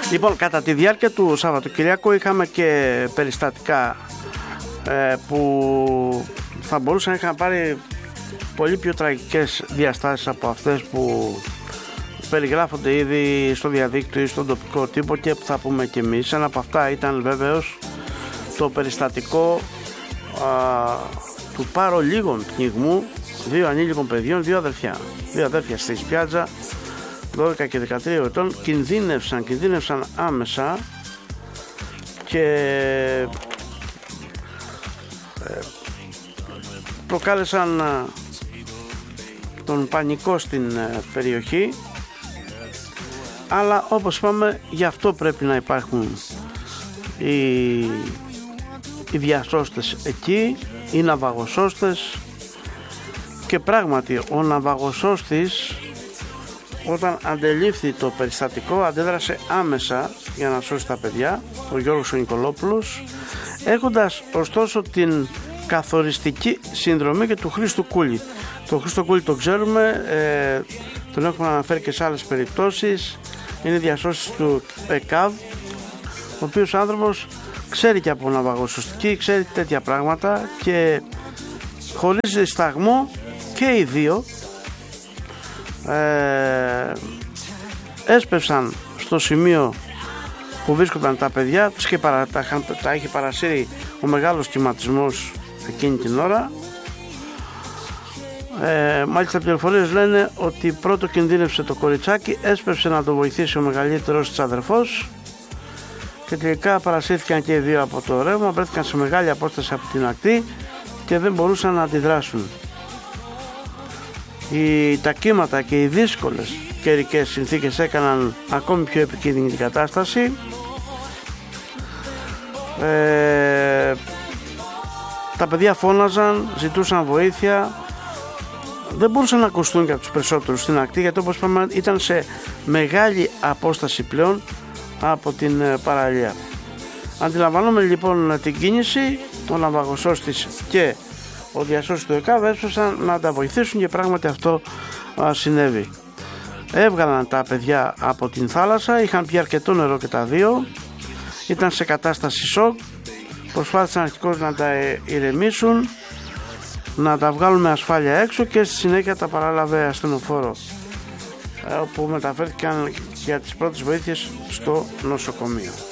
Λοιπόν, κατά τη διάρκεια του Σαββατοκυριακού είχαμε και περιστατικά που θα μπορούσαν να είχαν πάρει πολύ πιο τραγικές διαστάσεις από αυτές που περιγράφονται ήδη στο διαδίκτυο ή στον τοπικό τύπο και που θα πούμε και εμείς. Ένα από αυτά ήταν βέβαιος το περιστατικό του παρολίγων πνιγμού 2 ανήλικων παιδιών, 2 αδέρφια στη Σπιάτζα, 12 και 13 ετών. Κινδύνευσαν άμεσα και προκάλεσαν τον πανικό στην περιοχή, αλλά όπως είπαμε, γι' αυτό πρέπει να υπάρχουν οι διασώστες εκεί, οι ναυαγοσώστες. Και πράγματι ο ναυαγοσώστης, όταν αντελήφθη το περιστατικό, αντέδρασε άμεσα για να σώσει τα παιδιά, ο Γιώργος ο Νικολόπουλος, έχοντας ωστόσο την καθοριστική συνδρομή και του Χρήστου Κούλη. Το Χρήστο Κούλη το ξέρουμε, τον έχουμε αναφέρει και σε άλλες περιπτώσεις, είναι διασώστης του ΕΚΑΒ, ο οποίος άνθρωπος ξέρει και από ναυαγοσωστική, ξέρει τέτοια πράγματα και χωρίς δισταγμό και οι δύο έσπευσαν στο σημείο που βρίσκονταν τα παιδιά, τα είχε παρασύρει ο μεγάλος κυματισμός εκείνη την ώρα. Μάλιστα πληροφορίες λένε ότι πρώτο κινδύνευσε το κοριτσάκι, έσπευσε να το βοηθήσει ο μεγαλύτερος της αδερφός και τελικά παρασύρθηκαν και οι δύο από το ρεύμα, βρέθηκαν σε μεγάλη απόσταση από την ακτή και δεν μπορούσαν να αντιδράσουν. Τα κύματα και οι δύσκολες καιρικές συνθήκες έκαναν ακόμη πιο επικίνδυνη την κατάσταση. Τα παιδιά φώναζαν, ζητούσαν βοήθεια, δεν μπορούσαν να ακουστούν και από τους περισσότερους στην ακτή, γιατί όπως είπαμε ήταν σε μεγάλη απόσταση πλέον από την παραλία. Αντιλαμβανόμενοι λοιπόν την κίνηση, ο ναυαγοσώστης και ο διασώστης του ΕΚΑΒ έσπευσαν να τα βοηθήσουν και πράγματι αυτό συνέβη. Έβγαλαν τα παιδιά από την θάλασσα, είχαν πιει αρκετό νερό και τα δύο, ήταν σε κατάσταση σοκ, προσπάθησαν αρχικώς να τα ηρεμήσουν, να τα βγάλουν με ασφάλεια έξω και στη συνέχεια τα παράλαβε ασθενοφόρο, όπου μεταφέρθηκαν για τις πρώτες βοήθειες στο νοσοκομείο.